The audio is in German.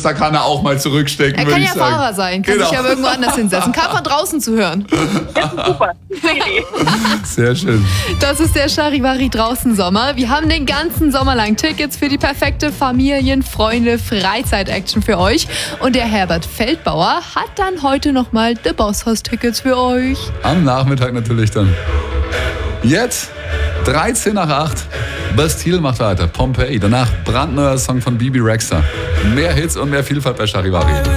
da kann er auch mal zurückstecken, Er würde kann ich ja sagen. Fahrer sein, kann sich ja irgendwo anders hinsetzen. Kann von draußen zu hören. Das ist super. Gute Idee. Sehr schön. Das ist der Charivari draußen Sommer. Wir haben den ganzen Sommer lang Tickets für die perfekte Familien-, Freunde-, Freizeit-Action für euch. Und der Herbert Feldbauer hat dann heute nochmal The Boss House Tickets für euch. Am Nachmittag natürlich dann. Jetzt 13 nach 8. Bastille macht weiter. Pompeii. Danach brandneuer Song von Bibi Rexha. Mehr Hits und mehr Vielfalt bei Charivari.